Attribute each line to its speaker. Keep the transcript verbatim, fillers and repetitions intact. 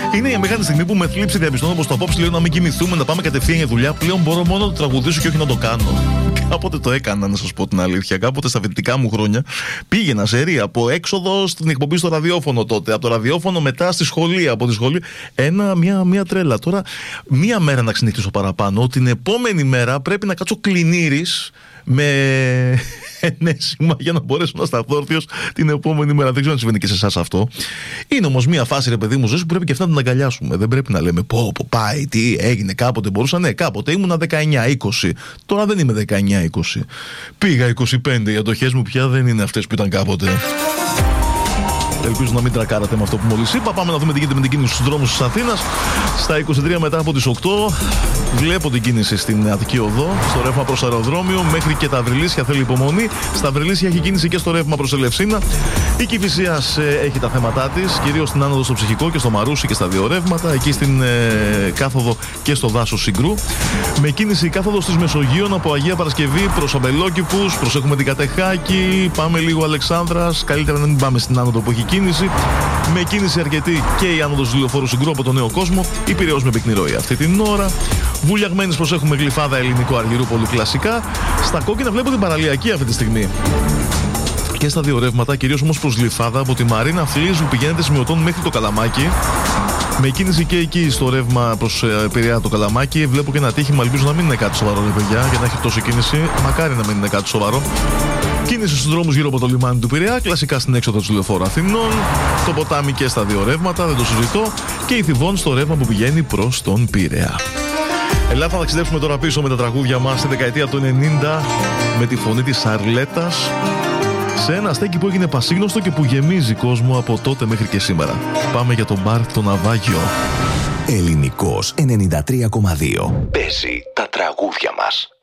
Speaker 1: Είναι η μεγάλη στιγμή που με θλίψη διαπιστώνω πως το απόψε λέω να μην κοιμηθούμε, να πάμε κατευθείαν για δουλειά. Πλέον μπορώ μόνο να το τραγουδήσω και όχι να το κάνω. Κάποτε το έκανα, να σας πω την αλήθεια. Κάποτε στα φοιτητικά μου χρόνια πήγαινα σε ρί από έξοδο στην εκπομπή στο ραδιόφωνο τότε. Από το ραδιόφωνο μετά στη σχολή. Από τη σχολή. Ένα, μια, μια τρέλα. Τώρα, μία μέρα να ξενυχτήσω παραπάνω. Την επόμενη μέρα πρέπει να κάτσω κλινήρης με ενέσιμα για να μπορέσω να σταθώ όρθιος την επόμενη μέρα. Δεν ξέρω αν συμβαίνει και σε εσάς αυτό. Είναι όμως μια φάση, ρε παιδί μου, ζωή που πρέπει και αυτά να την αγκαλιάσουμε. Δεν πρέπει να λέμε πω, πω, πάει, τι έγινε, κάποτε μπορούσα. Ναι, κάποτε ήμουνα δεκαεννιά είκοσι. Τώρα δεν είμαι δεκαεννιά είκοσι. Πήγα είκοσι πέντε. Οι αντοχές μου πια δεν είναι αυτές που ήταν κάποτε. Ελπίζω να μην τρακάρατε με αυτό που μόλις είπα. Πάμε να δούμε τι γίνεται με την κίνηση στους δρόμους της Αθήνας. Στα είκοσι τρία μετά από τις οκτώ βλέπω την κίνηση στην Αττική Οδό, στο ρεύμα προς αεροδρόμιο, μέχρι και τα Βρυλίσια θέλει υπομονή. Στα Βρυλίσια έχει κίνηση και στο ρεύμα προς Ελευσίνα. Η Κηφισίας ε, έχει τα θέματά της, κυρίως στην άνοδο στο Ψυχικό και στο Μαρούσι και στα δύο ρεύματα. Εκεί στην ε, κάθοδο και στο δάσος Συγκρού. Με κίνηση κάθοδο της Μεσογείων από Αγία Παρασκευή προς Αμπελόκηπους. Προσέχουμε την Κατεχάκη. Πάμε λίγο Αλεξάνδρας. Καλύτερα να μην πάμε στην άνοδο που έχει κίνηση. Με κίνηση αρκετή και η άνοδος του λεωφόρου Συγκρού από τον Νέο Κόσμο. Η Πειραιώς με πυκνή ροή αυτή την ώρα. Βουλιαγμένης προσέχουμε Γλυφάδα, Ελληνικό Αργυρούπολη κλασικά. Στα κόκκινα βλέπω την παραλιακή αυτή τη στιγμή. Και στα δύο ρεύματα, κυρίως όμως προς Γλυφάδα, από τη Μαρίνα Φλίζου πηγαίνετε σημειωτών μέχρι το Καλαμάκι. Με κίνηση και εκεί στο ρεύμα προς ε, Πειραιά το Καλαμάκι. Βλέπω και ένα ατύχημα, ελπίζω να μην είναι κάτι σοβαρό, ρε παιδιά, για να έχει τόση κίνηση. Μακάρι να μην είναι κάτι σοβαρό. Κίνηση στους δρόμους γύρω από το λιμάνι του Πειραιά, κλασικά στην έξοδο του λεωφόρου Αθηνών. Το ποτάμι και στα δύο ρεύματα, δεν το συζητώ. Και η Θηβών στο ρεύμα που πηγαίνει προς τον Πειραιά. Ελάτε να ταξιδέψουμε τώρα πίσω με τα τραγούδια μας στη δεκαετία του ενενήντα με τη φωνή της Αρλέτας. Σε ένα στέκι που έγινε πασίγνωστο και που γεμίζει κόσμο από τότε μέχρι και σήμερα. Πάμε για τον μπαρ το Ναυάγιο.
Speaker 2: Ελληνικός ενενήντα τρία κόμμα δύο. Παίζει τα τραγούδια μας.